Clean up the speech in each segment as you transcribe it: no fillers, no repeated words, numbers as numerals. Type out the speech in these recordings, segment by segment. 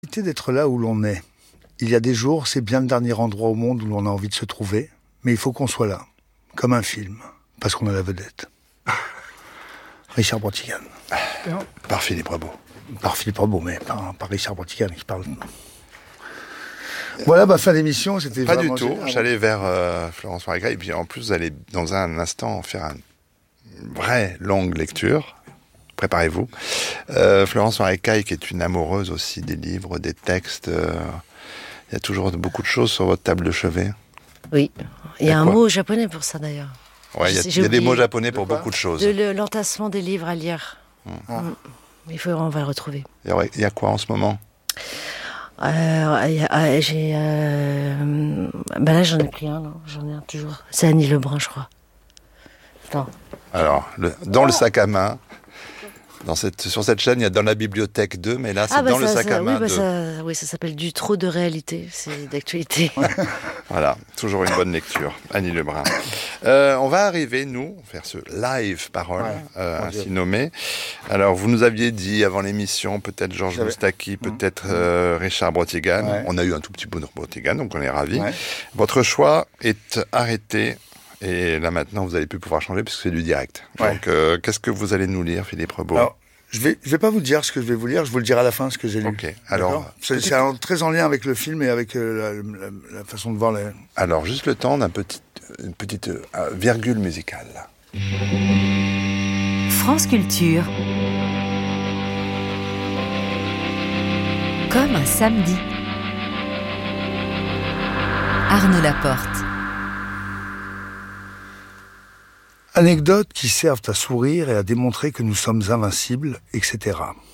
accepter d'être là où l'on est. Il y a des jours, c'est bien le dernier endroit au monde où l'on a envie de se trouver, mais il faut qu'on soit là, comme un film, parce qu'on a la vedette. Richard Brotigan. Par Philippe Rebaud. Par Philippe Rebaud, mais par Richard Brotigan qui parle. Voilà, fin d'émission, c'était pas vraiment... du tout, j'allais vers Florence Marécaille, et puis en plus, vous allez dans un instant faire une vraie longue lecture. Préparez-vous. Florence Marécaille, qui est une amoureuse aussi des livres, des textes, il y a toujours beaucoup de choses sur votre table de chevet. Oui, il y a un mot japonais pour ça d'ailleurs. Ouais, il y a des mots japonais pour beaucoup de choses. L'entassement des livres à lire. On va le retrouver. Il y a quoi en ce moment? Là, j'en ai pris un, non, j'en ai un toujours. C'est Annie Lebrun, je crois. Attends. Alors, dans le sac à main, sur cette chaîne, il y a dans la bibliothèque 2, mais là, c'est dans le sac à main 2. Oui, ça s'appelle Du trop de réalité, c'est d'actualité. Voilà, toujours une bonne lecture, Annie Lebrun. On va arriver, nous, faire ce live parole, ainsi nommé. Alors, vous nous aviez dit avant l'émission, peut-être Georges Moustaki, peut-être Richard Brotigan. Ouais. On a eu un tout petit bout de Brotigan, donc on est ravis. Ouais. Votre choix est arrêté. Et là, maintenant, vous n'allez plus pouvoir changer puisque c'est du direct. Ouais. Donc, qu'est-ce que vous allez nous lire, Philippe Rebaud? Alors, je vais pas vous dire ce que je vais vous lire, je vous le dirai à la fin, ce que j'ai lu. Ok, alors... C'est très en lien avec le film et avec la façon de voir les... Alors, juste le temps une petite virgule musicale. France Culture. Comme un samedi. Arnaud Laporte. Anecdotes qui servent à sourire et à démontrer que nous sommes invincibles, etc.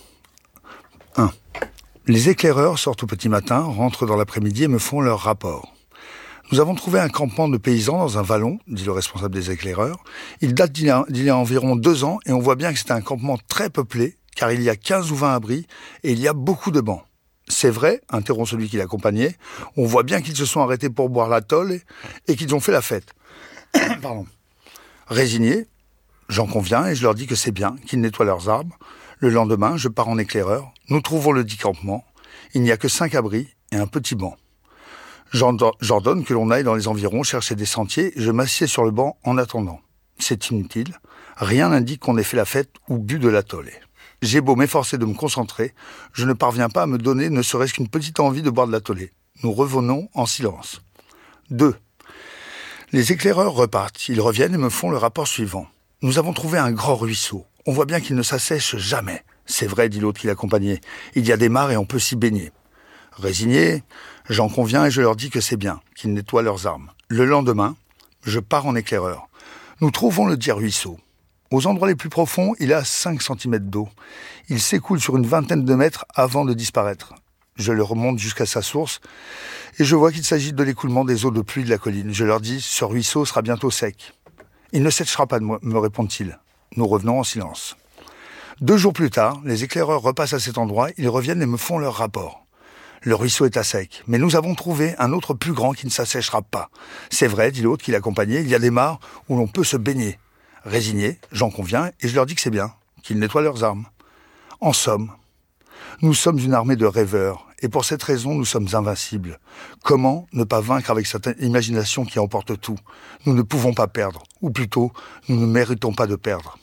1. Les éclaireurs sortent au petit matin, rentrent dans l'après-midi et me font leur rapport. Nous avons trouvé un campement de paysans dans un vallon, dit le responsable des éclaireurs. Il date d'il y a environ 2 ans et on voit bien que c'est un campement très peuplé, car il y a 15 ou 20 abris et il y a beaucoup de bancs. C'est vrai, interrompt celui qui l'accompagnait, on voit bien qu'ils se sont arrêtés pour boire la tôle et qu'ils ont fait la fête. Pardon. Résigné, j'en conviens et je leur dis que c'est bien, qu'ils nettoient leurs arbres. Le lendemain, je pars en éclaireur. Nous trouvons le dit campement. Il n'y a que 5 abris et un petit banc. J'ordonne que l'on aille dans les environs chercher des sentiers et je m'assieds sur le banc en attendant. C'est inutile. Rien n'indique qu'on ait fait la fête ou bu de la tôle. J'ai beau m'efforcer de me concentrer, je ne parviens pas à me donner ne serait-ce qu'une petite envie de boire de la tôle. Nous revenons en silence. 2. Les éclaireurs repartent. Ils reviennent et me font le rapport suivant. Nous avons trouvé un grand ruisseau. On voit bien qu'il ne s'assèche jamais. C'est vrai, dit l'autre qui l'accompagnait. Il y a des mares et on peut s'y baigner. Résigné, j'en conviens et je leur dis que c'est bien, qu'ils nettoient leurs armes. Le lendemain, je pars en éclaireur. Nous trouvons le dit ruisseau. Aux endroits les plus profonds, il a 5 cm d'eau. Il s'écoule sur une vingtaine de mètres avant de disparaître. Je le remonte jusqu'à sa source et je vois qu'il s'agit de l'écoulement des eaux de pluie de la colline. Je leur dis, ce ruisseau sera bientôt sec. Il ne séchera pas, me répondent-ils. Nous revenons en silence. 2 jours plus tard, les éclaireurs repassent à cet endroit, ils reviennent et me font leur rapport. Le ruisseau est à sec, mais nous avons trouvé un autre plus grand qui ne s'assèchera pas. C'est vrai, dit l'autre qui l'accompagnait, il y a des mares où l'on peut se baigner. Résigné, j'en conviens et je leur dis que c'est bien, qu'ils nettoient leurs armes. En somme, nous sommes une armée de rêveurs, et pour cette raison, nous sommes invincibles. Comment ne pas vaincre avec cette imagination qui emporte tout? Nous ne pouvons pas perdre, ou plutôt, nous ne méritons pas de perdre.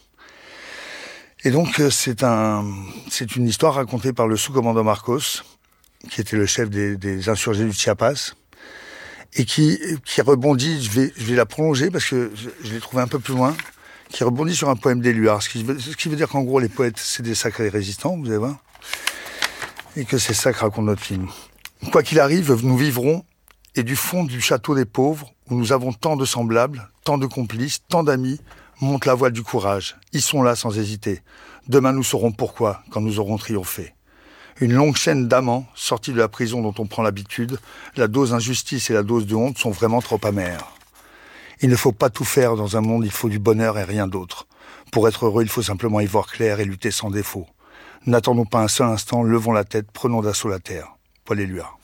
Et donc, c'est une histoire racontée par le sous-commandant Marcos, qui était le chef des insurgés du Chiapas, et qui rebondit, je vais la prolonger parce que je l'ai trouvé un peu plus loin, qui rebondit sur un poème d'Éluard, ce qui veut dire qu'en gros, les poètes, c'est des sacrés résistants, vous allez voir. Et que c'est ça que raconte notre film. Quoi qu'il arrive, nous vivrons, et du fond du château des pauvres, où nous avons tant de semblables, tant de complices, tant d'amis, monte la voile du courage. Ils sont là sans hésiter. Demain nous saurons pourquoi, quand nous aurons triomphé. Une longue chaîne d'amants, sortis de la prison dont on prend l'habitude, la dose d'injustice et la dose de honte sont vraiment trop amères. Il ne faut pas tout faire dans un monde, il faut du bonheur et rien d'autre. Pour être heureux, il faut simplement y voir clair et lutter sans défaut. N'attendons pas un seul instant, levons la tête, prenons d'assaut la terre. Paul Éluard.